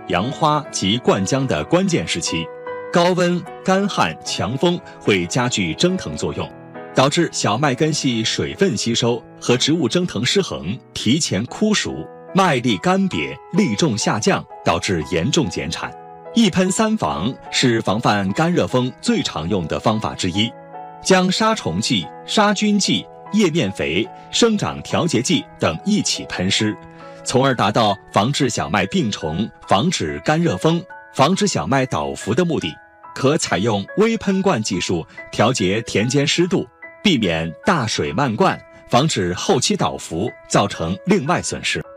杨花及灌浆的关键时期，高温、干旱、强风会加剧蒸腾作用，导致小麦根系水分吸收和植物蒸腾失衡，提前枯熟，麦粒干瘪，粒重下降，导致严重减产。一喷三防是防范干热风最常用的方法之一，将杀虫剂、杀菌剂、叶面肥、生长调节剂等一起喷施，从而达到防治小麦病虫、防止干热风、防止小麦倒伏的目的。可采用微喷灌技术调节田间湿度，避免大水漫灌，防止后期倒伏造成另外损失。